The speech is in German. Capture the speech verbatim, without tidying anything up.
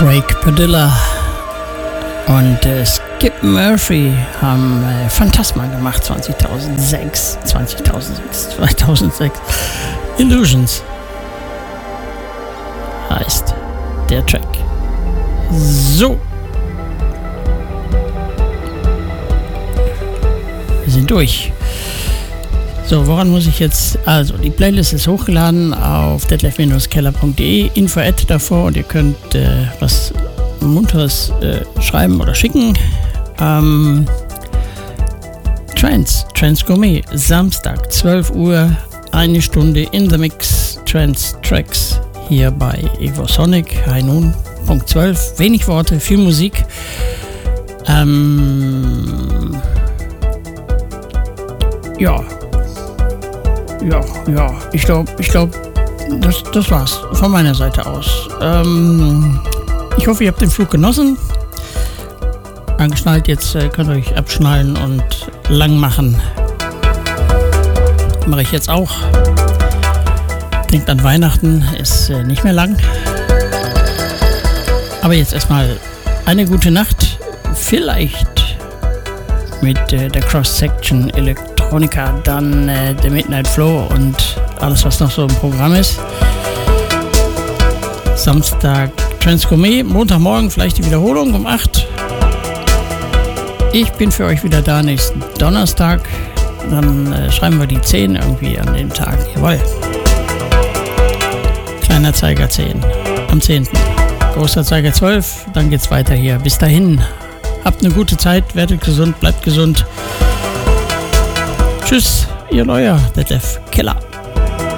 Craig Padilla und äh, Skip Murphy haben äh, Phantasma gemacht zweitausendsechs, zweitausendsechs, zweitausendsechs. Illusions heißt der Track. So. Wir sind durch. So, woran muss ich jetzt? Also, die Playlist ist hochgeladen auf detlef Bindestrich keller punkt de, Info-Ad davor, und ihr könnt äh, was Munteres äh, schreiben oder schicken. Ähm, Trance, Trance Gourmet, Samstag, zwölf Uhr, eine Stunde in the Mix, Trance Tracks hier bei Evosonic, High Noon, Punkt zwölf, wenig Worte, viel Musik. Ähm, ja. Ja, ja, ich glaube, ich glaube, das, das war's von meiner Seite aus. Ähm, ich hoffe, ihr habt den Flug genossen. Angeschnallt, jetzt äh, könnt ihr euch abschnallen und lang machen. Mache ich jetzt auch. Denkt an Weihnachten, ist äh, nicht mehr lang. Aber jetzt erstmal eine gute Nacht. Vielleicht mit äh, der Cross-Section Elektronika, dann äh, der Midnight Flow und alles, was noch so im Programm ist. Samstag Trance Gourmet, Montagmorgen vielleicht die Wiederholung um acht. Ich bin für euch wieder da nächsten Donnerstag. Dann äh, schreiben wir die zehn irgendwie an dem Tag. Jawohl. Kleiner Zeiger zehn am zehnten Großer Zeiger zwölf. Dann geht's weiter hier. Bis dahin. Habt eine gute Zeit. Werdet gesund. Bleibt gesund. Tschüss. Ihr Neuer. Detlef Keller.